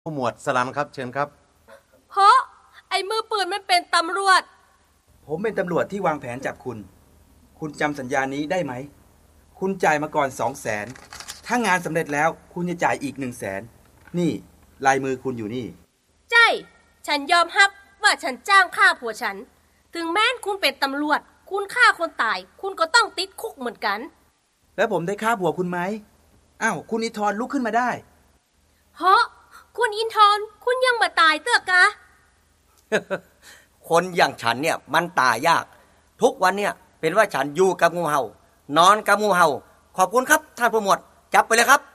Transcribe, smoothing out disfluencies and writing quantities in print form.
ผู้หมวดสลันครับเชิญครับเพราะไอ้มือปืนมันเป็นตำรวจผมเป็นตำรวจที่วางแผนจับคุณ คุณจำสัญญานี้ได้ไหม คุณจ่ายมาก่อน200,000ถ้างานสำเร็จแล้วคุณจะจ่ายอีก100,000นี่ลายมือคุณอยู่นี่ใช่ฉันยอมรับว่าฉันจ้างฆ่าผัวฉันถึงแม้นคุณเป็นตำรวจคุณฆ่าคนตายคุณก็ต้องติดคุกเหมือนกันแล้วผมได้ฆ่าผัวคุณไหมอ้าวคุณอิทรลุกขึ้นมาได้เพราะคุณอินทร์คุณยังมาตายเตื้อกะคนอย่างฉันเนี่ยมันตายยากทุกวันเนี่ยเป็นว่าฉันอยู่กับงูเห่านอนกับงูเห่าขอบคุณครับท่านผู้หมวดจับไปเลยครับ